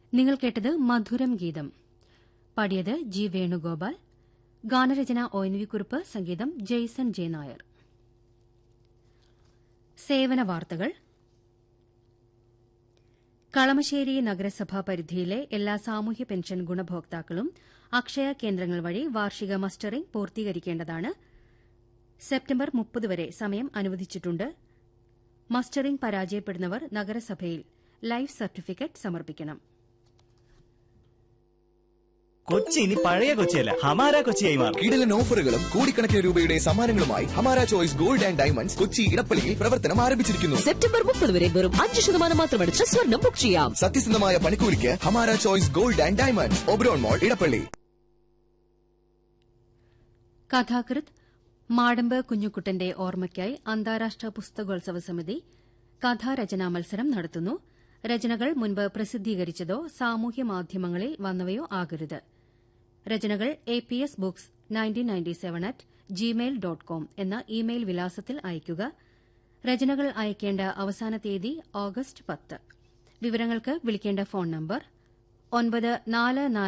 നിങ്ങൾ കേട്ടത് മധുരം ഗീതം. പാടിയത് ജി വേണുഗോപാൽ. ഗാനരചന ഒ.എൻ.വി. കുറുപ്പ്. സംഗീതം ജെയ്സൺ ജെ നായർ. സേവന വാർത്തകൾ. കളമശ്ശേരി നഗരസഭാ പരിധിയിലെ എല്ലാ സാമൂഹ്യ പെൻഷൻ ഗുണഭോക്താക്കളും അക്ഷയ കേന്ദ്രങ്ങൾ വഴി വാർഷിക മസ്റ്ററിംഗ് പൂർത്തീകരിക്കേണ്ടതാണ്. സെപ്റ്റംബർ 30 വരെ സമയം അനുവദിച്ചിട്ടുണ്ട്. മസ്റ്ററിംഗ് പരാജയപ്പെടുന്നവർ നഗരസഭയിൽ ലൈഫ് സർട്ടിഫിക്കറ്റ് സമർപ്പിക്കണം. കൊച്ചി ഇനി പഴയ കൊച്ചിയല്ല, ഹമാര കൊച്ചിയായി മാറും. കിടിലൻ ഓഫറുകളും കോടിക്കണക്കിന് രൂപയുടെ സമ്മാനങ്ങളുമായി Hamara choice gold and diamonds Kochi ഇടപ്പള്ളിയിൽ പ്രവർത്തനം ആരംഭിച്ചിരിക്കുന്നു. സെപ്റ്റംബർ 30 വരെ വെറും 5% മാത്രം അടിച്ച് സ്വർണ്ണം ബുക്ക് ചെയ്യാം. സത്യസന്ധമായ പണിക്കൂലിക്ക് Hamara choice gold and diamonds, Oberon മോൾ, ഇടപ്പള്ളി. കഥാകൃത്ത് മാടമ്പ് കുഞ്ഞുകുട്ടന്റെ ഓർമ്മയ്ക്കായി അന്താരാഷ്ട്ര പുസ്തകോത്സവ സമിതി കഥാരചനാ മത്സരം നടത്തുന്നു. രചനകൾ മുൻപ് പ്രസിദ്ധീകരിച്ചതോ സാമൂഹ്യ മാധ്യമങ്ങളിൽ വന്നവയോ ആകരുത്. രചനകൾ apsbooks1997@gmail.com എന്ന ഇമെയിൽ വിലാസത്തിൽ അയയ്ക്കുക. രചനകൾ അയക്കേണ്ട അവസാന തീയതി ഓഗസ്റ്റ് 10. വിവരങ്ങൾക്ക് വിളിക്കേണ്ട ഫോൺ നമ്പർ 9444